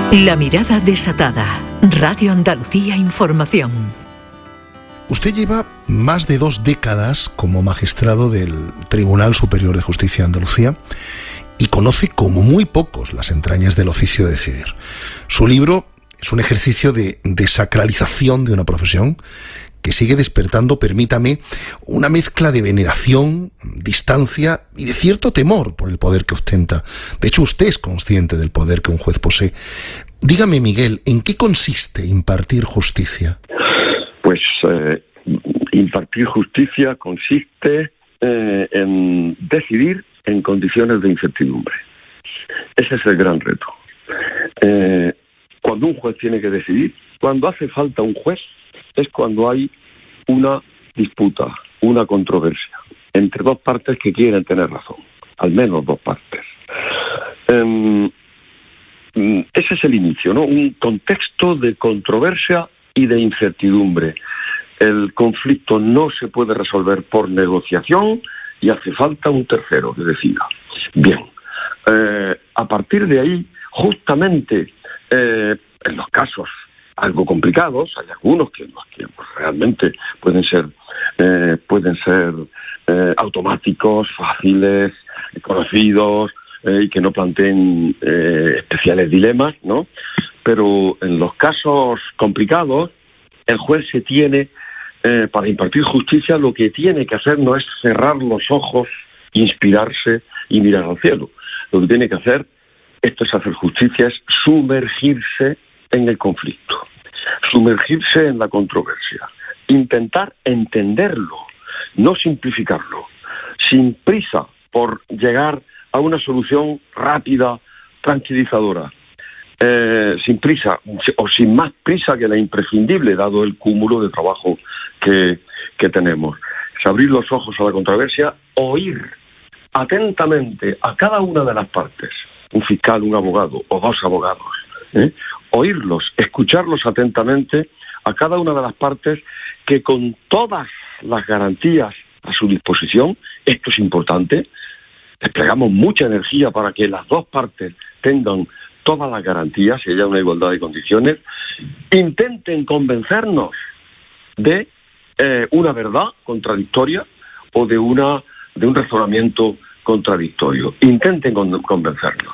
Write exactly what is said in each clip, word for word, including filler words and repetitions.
La mirada desatada. Radio Andalucía Información. Usted lleva más de dos décadas como magistrado del Tribunal Superior de Justicia de Andalucía y conoce como muy pocos las entrañas del oficio de decidir. Su libro es un ejercicio de desacralización de una profesión que sigue despertando, permítame, una mezcla de veneración, distancia y de cierto temor por el poder que ostenta. De hecho, usted es consciente del poder que un juez posee. Dígame, Miguel, ¿en qué consiste impartir justicia? Pues eh, impartir justicia consiste eh, en decidir en condiciones de incertidumbre. Ese es el gran reto. Eh, cuando un juez tiene que decidir, cuando hace falta un juez, es cuando hay una disputa, una controversia entre dos partes que quieren tener razón, al menos dos partes. Eh, ese es el inicio, ¿no? Un contexto de controversia y de incertidumbre. El conflicto no se puede resolver por negociación y hace falta un tercero que decida. Bien, eh, a partir de ahí, justamente eh, en los casos algo complicados, hay algunos que, que pues, realmente pueden ser eh, pueden ser eh, automáticos, fáciles, conocidos eh, y que no planteen eh, especiales dilemas, ¿no? Pero en los casos complicados, el juez se tiene, eh, para impartir justicia, lo que tiene que hacer no es cerrar los ojos, inspirarse y mirar al cielo. Lo que tiene que hacer, esto es hacer justicia, es sumergirse en el conflicto, sumergirse en la controversia, intentar entenderlo, no simplificarlo, sin prisa por llegar a una solución rápida, tranquilizadora, eh, sin prisa o sin más prisa que la imprescindible, dado el cúmulo de trabajo que, que tenemos. Es abrir los ojos a la controversia, oír atentamente a cada una de las partes, un fiscal, un abogado o dos abogados, ¿eh? Oírlos, escucharlos atentamente a cada una de las partes que con todas las garantías a su disposición, esto es importante, desplegamos mucha energía para que las dos partes tengan todas las garantías y haya una igualdad de condiciones, intenten convencernos de eh, una verdad contradictoria o de una de un razonamiento contradictorio. Intenten con, convencernos.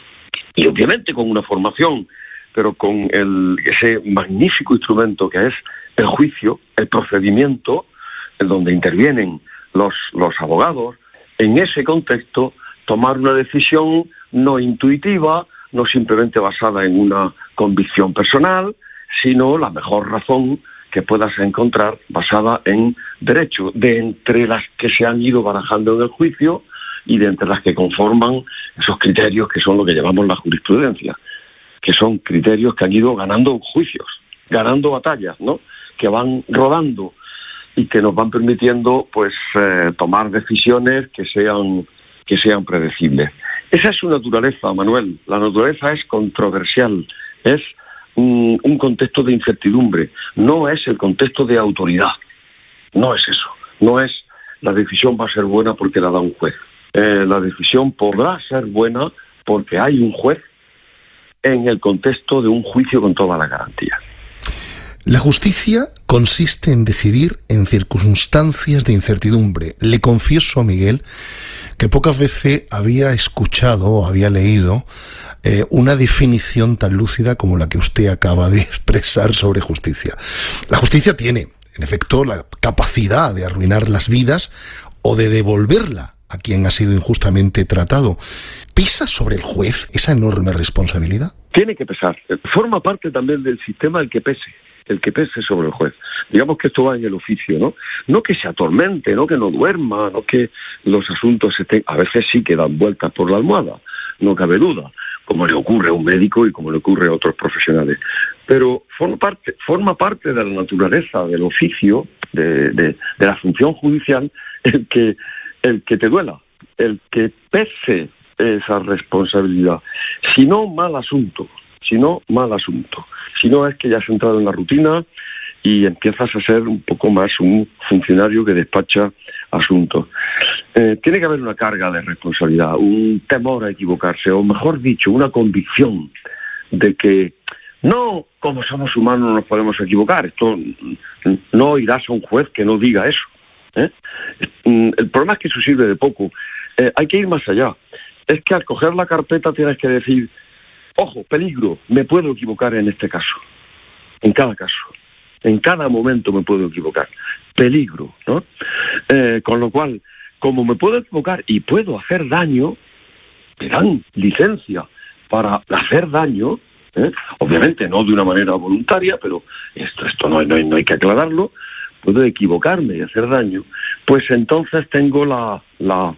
Y obviamente con una formación, pero con el, ese magnífico instrumento que es el juicio, el procedimiento, en donde intervienen los, los abogados, en ese contexto tomar una decisión no intuitiva, no simplemente basada en una convicción personal, sino la mejor razón que puedas encontrar basada en derecho, de entre las que se han ido barajando en el juicio y de entre las que conforman esos criterios que son lo que llamamos la jurisprudencia, que son criterios que han ido ganando juicios, ganando batallas, ¿no? Que van rodando y que nos van permitiendo, pues, eh, tomar decisiones que sean que sean predecibles. Esa es su naturaleza, Manuel. La naturaleza es controversial, es un, un contexto de incertidumbre, no es el contexto de autoridad, no es eso, no es la decisión va a ser buena porque la da un juez. Eh, la decisión podrá ser buena porque hay un juez en el contexto de un juicio con todas las garantías. La justicia consiste en decidir en circunstancias de incertidumbre. Le confieso, Miguel, que pocas veces había escuchado o había leído eh, una definición tan lúcida como la que usted acaba de expresar sobre justicia. La justicia tiene, en efecto, la capacidad de arruinar las vidas o de devolverla a quien ha sido injustamente tratado. ¿Pesa sobre el juez esa enorme responsabilidad? Tiene que pesar. Forma parte también del sistema el que pese, el que pese sobre el juez. Digamos que esto va en el oficio, ¿no? No que se atormente, no que no duerma, no que los asuntos estén... A veces sí que dan vueltas por la almohada, no cabe duda, como le ocurre a un médico y como le ocurre a otros profesionales. Pero forma parte, forma parte de la naturaleza del oficio, de, de, de la función judicial, el que... el que te duela, el que pese esa responsabilidad. Si no, mal asunto, si no, mal asunto. Si no, es que ya has entrado en la rutina y empiezas a ser un poco más un funcionario que despacha asuntos. Eh, tiene que haber una carga de responsabilidad, un temor a equivocarse, o mejor dicho, una convicción de que no, como somos humanos no nos podemos equivocar. Esto no irás a un juez que no diga eso, ¿eh? El problema es que eso sirve de poco. Eh, hay que ir más allá. Es que al coger la carpeta tienes que decir, ojo, peligro, me puedo equivocar en este caso, en cada caso, en cada momento me puedo equivocar, peligro, ¿no? Eh, con lo cual, como me puedo equivocar y puedo hacer daño, me dan licencia para hacer daño, ¿eh? Obviamente no de una manera voluntaria, pero esto, esto no, no, hay, no hay que aclararlo, puedo equivocarme y hacer daño, pues entonces tengo la, la,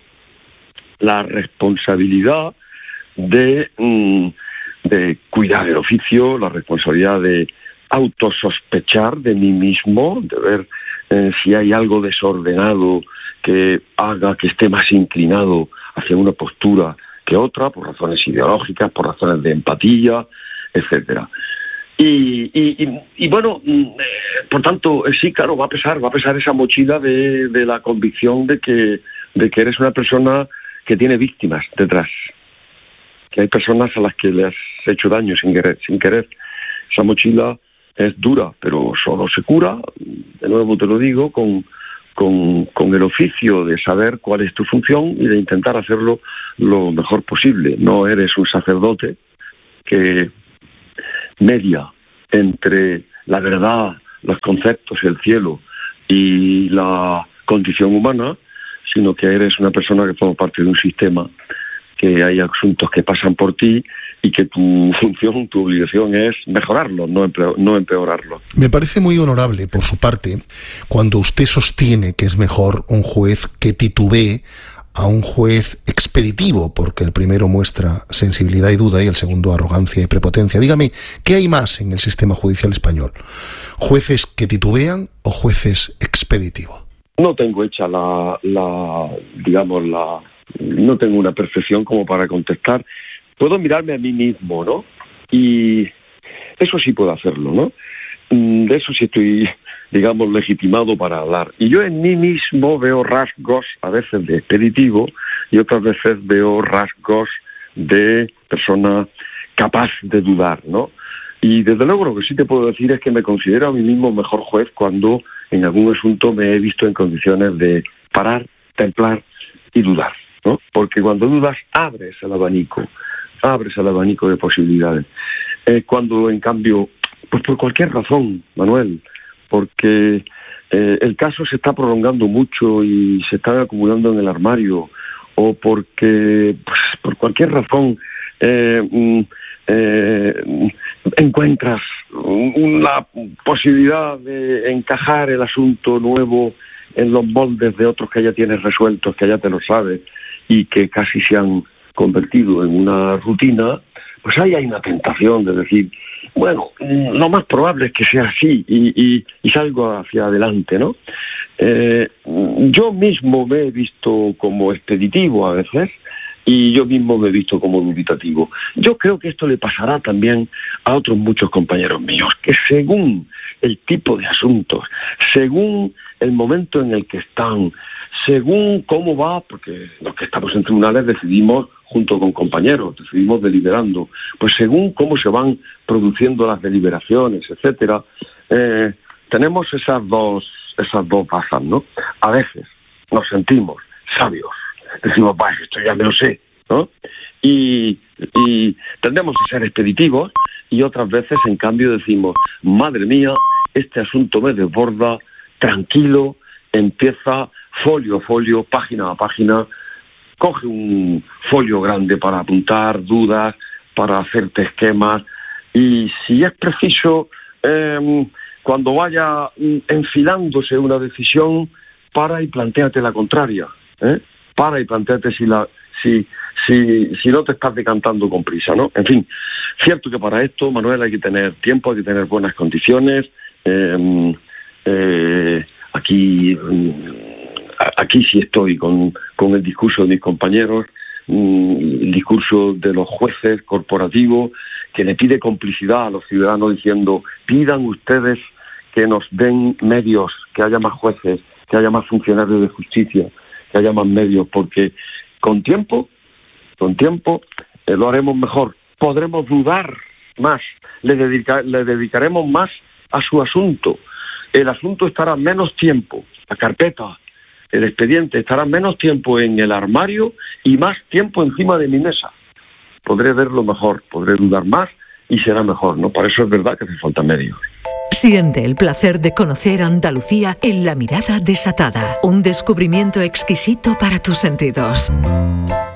la responsabilidad de, mm, de cuidar el oficio, la responsabilidad de autosospechar de mí mismo, de ver eh, si hay algo desordenado que haga que esté más inclinado hacia una postura que otra, por razones ideológicas, por razones de empatía, etcétera. Y, y, y, y bueno, eh, por tanto, eh, sí, claro, va a pesar, va a pesar esa mochila de, de la convicción de que, de que eres una persona que tiene víctimas detrás, que hay personas a las que le has hecho daño sin querer, sin querer. Esa mochila es dura, pero solo se cura, de nuevo te lo digo, con, con, con el oficio de saber cuál es tu función y de intentar hacerlo lo mejor posible. No eres un sacerdote que media entre la verdad, los conceptos, el cielo y la condición humana, sino que eres una persona que forma parte de un sistema, que hay asuntos que pasan por ti y que tu función, tu obligación es mejorarlos, no, empeor, no empeorarlos. Me parece muy honorable por su parte cuando usted sostiene que es mejor un juez que titubee a un juez expeditivo, porque el primero muestra sensibilidad y duda y el segundo arrogancia y prepotencia. Dígame, ¿qué hay más en el sistema judicial español? ¿Jueces que titubean o jueces expeditivos? No tengo hecha la, la digamos, la... no tengo una perfección como para contestar. Puedo mirarme a mí mismo, ¿no? Y eso sí puedo hacerlo, ¿no? De eso sí estoy, digamos, legitimado para hablar. Y yo en mí mismo veo rasgos, a veces de expeditivo, y otras veces veo rasgos de persona capaz de dudar, ¿no? Y desde luego lo que sí te puedo decir es que me considero a mí mismo mejor juez cuando en algún asunto me he visto en condiciones de parar, templar y dudar, ¿no? Porque cuando dudas abres el abanico, abres el abanico de posibilidades. Eh, cuando en cambio, pues por cualquier razón, Manuel, porque eh, el caso se está prolongando mucho y se está acumulando en el armario, o porque pues, por cualquier razón eh, eh, encuentras una posibilidad de encajar el asunto nuevo en los moldes de otros que ya tienes resueltos, que ya te lo sabes, y que casi se han convertido en una rutina, pues ahí hay una tentación de decir, bueno, lo más probable es que sea así y, y, y salgo hacia adelante, ¿no? Eh, yo mismo me he visto como expeditivo a veces y yo mismo me he visto como dubitativo. Yo creo que esto le pasará también a otros muchos compañeros míos, que según el tipo de asuntos, según el momento en el que están, según cómo va, porque los que estamos en tribunales decidimos junto con compañeros, decidimos deliberando, pues según cómo se van produciendo las deliberaciones, etcétera, eh, tenemos esas dos, esas dos bazas, ¿no? A veces nos sentimos sabios, decimos, va, esto ya me lo sé, ¿no? Y, y tendemos a ser expeditivos, y otras veces, en cambio, decimos, madre mía, este asunto me desborda, tranquilo, empieza folio a folio, página a página, coge un folio grande para apuntar dudas, para hacerte esquemas, y si es preciso, eh, cuando vaya enfilándose una decisión, para y plantéate la contraria, ¿eh? Para y plantéate si la si si si no te estás decantando con prisa, ¿no? En fin, cierto que para esto, Manuel, hay que tener tiempo, hay que tener buenas condiciones. Eh, eh, aquí aquí sí estoy con, con el discurso de mis compañeros, el discurso de los jueces corporativos, que le pide complicidad a los ciudadanos diciendo, pidan ustedes que nos den medios, que haya más jueces, que haya más funcionarios de justicia, que haya más medios, porque con tiempo, con tiempo, eh, lo haremos mejor. Podremos dudar, más, le, dedica, le dedicaremos más a su asunto. El asunto estará menos tiempo, la carpeta, el expediente estará menos tiempo en el armario y más tiempo encima de mi mesa. Podré verlo mejor, podré dudar más y será mejor, ¿no? Para eso es verdad que hace falta medios. Siente el placer de conocer Andalucía en La Mirada Desatada, un descubrimiento exquisito para tus sentidos.